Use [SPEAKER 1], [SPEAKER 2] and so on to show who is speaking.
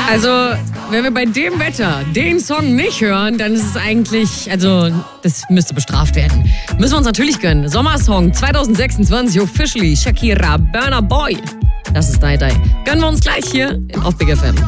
[SPEAKER 1] Also, wenn wir bei dem Wetter den Song nicht hören, dann ist es eigentlich, also, das müsste bestraft werden. Müssen wir uns natürlich gönnen. Sommersong 2026, officially, Shakira, Burna Boy. Das ist Die Die. Gönnen wir uns gleich hier auf Big FM.